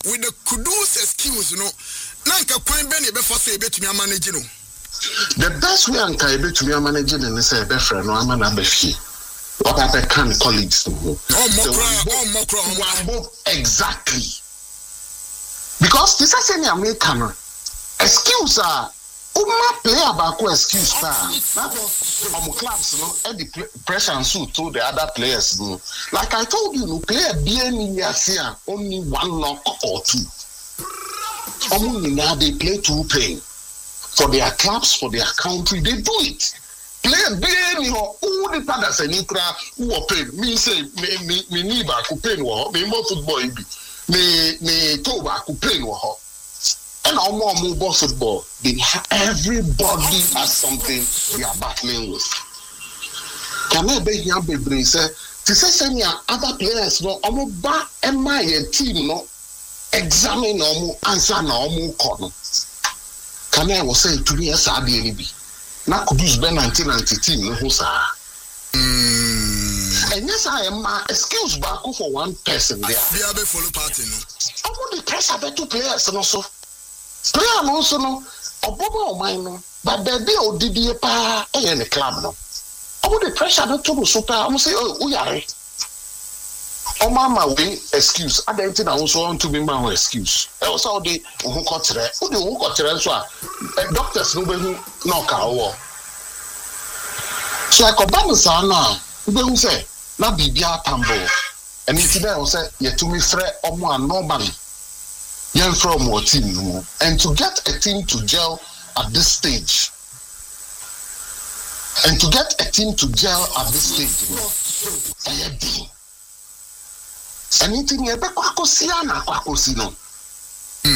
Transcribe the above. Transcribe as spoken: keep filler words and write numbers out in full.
with the kudos excuse no na nka kwan be na be for say betumi manage no. The best way and can be to be managing and say best friend no am na be fie. What I can colleagues no. Oh mokra, oh mokra, exactly. Because this is any American excuse ah Uma player about excuse star. That was um clubs no and the pressure and suit to the other players no. Like I told you, no player be any year only one knock or two. Only now they play two playing. For their clubs, for their country, they do it. Play be who the fathers and you who are paid. Me say me me me neighbor who pay wo me more football be. Me me toba who pay wo. And our more mobile football, they have, everybody has something they are battling with. Can I be here be say to say send other players no omo ba and my team no examine omo answer na omo kono. Can I was saying to me as I did be. Now could use Ben nineteen ninety team no sir. And yes, I am my excuse back for one person there. They are follow party no. I want the press about two players and also. Player also no. Obobo mine no. But the day or did you pa in the club no. I want the pressure not to super. I must say oh we are. Oh mama we excuse. I don't think I also want to be my excuse. I also the who got there. Who the who got there so doctors no be who knock out. So I come back say na we who say na bibia tambo. And it there I say you to me frɛ omo normally. Yen from what team no. And to get a team to gel at this stage. And to get a team to gel at this stage. No. Anything you be kwakosi na kwakosi no.